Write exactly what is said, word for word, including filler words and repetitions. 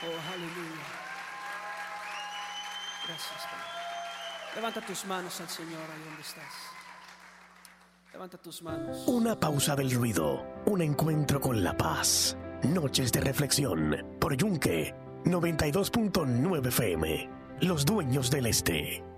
Oh, aleluya. Gracias, Padre. Levanta tus manos al Señor ahí donde estás. Levanta tus manos. Una pausa del ruido, un encuentro con la paz. Noches de reflexión por Yunque noventa y dos punto nueve F M. Los dueños del este.